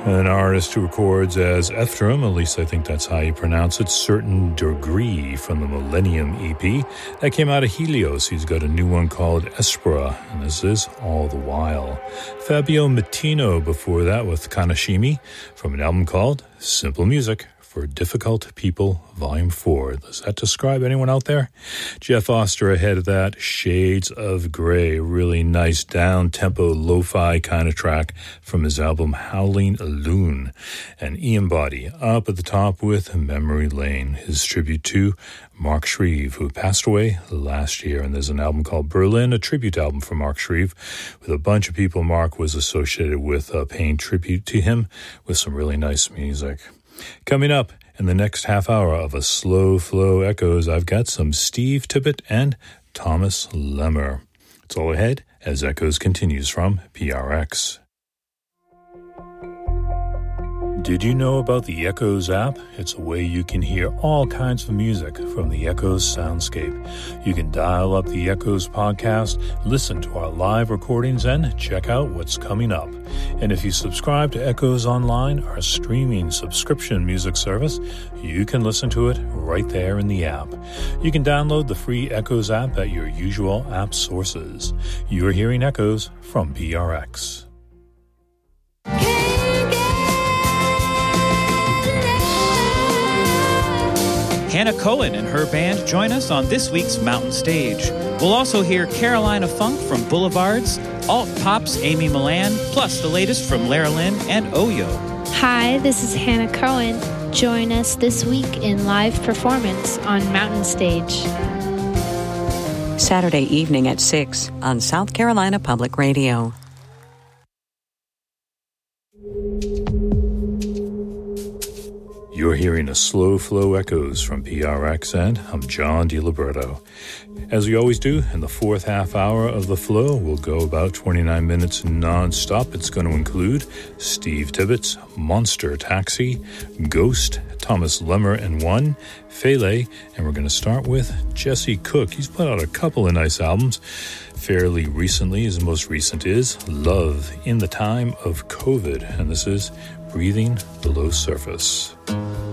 An artist who records as Ephraim, at least I think that's how you pronounce it, Certain Degree from the Millennium EP. That came out of Helios. He's got a new one called Espera, and this is All the While. Fabio Mattino before that with Kanashimi from an album called Simple Music for Difficult People, Volume 4. Does that describe anyone out there? Jeff Oster ahead of that, Shades of Grey, really nice down-tempo, lo-fi kind of track from his album Howling Loon. And Ian Boddy up at the top with Memory Lane, his tribute to Mark Shreve, who passed away last year. And there's an album called Berlin, a tribute album from Mark Shreve, with a bunch of people Mark was associated with paying tribute to him with some really nice music. Coming up in the next half hour of a Slow Flow Echoes, I've got some Steve Tippett and Thomas Lemmer. It's all ahead as Echoes continues from PRX. Did you know about the Echoes app? It's a way you can hear all kinds of music from the Echoes soundscape. You can dial up the Echoes podcast, listen to our live recordings, and check out what's coming up. And if you subscribe to Echoes Online, our streaming subscription music service, you can listen to it right there in the app. You can download the free Echoes app at your usual app sources. You're hearing Echoes from PRX. Hannah Cohen and her band join us on this week's Mountain Stage. We'll also hear Carolina Funk from Boulevards, Alt Pop's Amy Milan, plus the latest from Lara Lynn and Oyo. Hi, this is Hannah Cohen. Join us this week in live performance on Mountain Stage. Saturday evening at 6 on South Carolina Public Radio. You're hearing a Slow Flow Echoes from PRX, and I'm John DiLiberto. As we always do, in the fourth half hour of the flow, we'll go about 29 minutes non-stop. It's going to include Steve Tippett's Monster Taxi, Ghost, Thomas Lemmer and One, Fele, and we're going to start with Jesse Cook. He's put out a couple of nice albums fairly recently. His most recent is Love in the Time of COVID, and this is Breathing Below Surface.